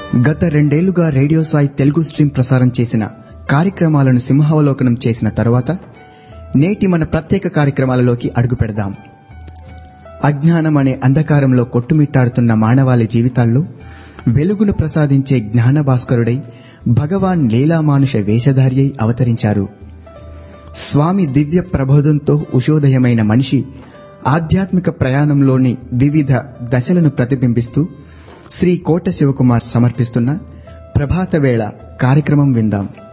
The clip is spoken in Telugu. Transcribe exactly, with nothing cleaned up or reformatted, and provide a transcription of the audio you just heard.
గత రెండేళ్లుగా రేడియో సాయి తెలుగు స్ట్రీమ్ ప్రసారం చేసిన కార్యక్రమాలను సింహావలోకనం చేసిన తరువాత నేటి మన ప్రత్యేక కార్యక్రమాలలోకి అడుగు పెడదాం. అజ్ఞానం అనే అంధకారంలో కొట్టుమిట్టాడుతున్న మానవాళి జీవితాల్లో వెలుగును ప్రసాదించే జ్ఞానభాస్కరుడై భగవాన్ లీలామానుష వేషధారియై అవతరించారు. స్వామి దివ్య ప్రబోధంతో ఉషోదయమైన మనిషి ఆధ్యాత్మిక ప్రయాణంలోని వివిధ దశలను ప్రతిబింబిస్తూ శ్రీ కోట శివకుమార్ సమర్పిస్తున్న ప్రభాత వేళ కార్యక్రమం విందాం.